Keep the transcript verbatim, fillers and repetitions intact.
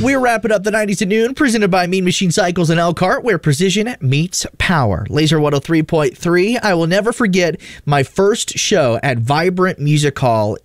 We're wrapping up the nineties at noon, presented by Mean Machine Cycles in Elkhart, where precision meets power. Laser one oh three point three. I will never forget my first show at Vibrant Music Hall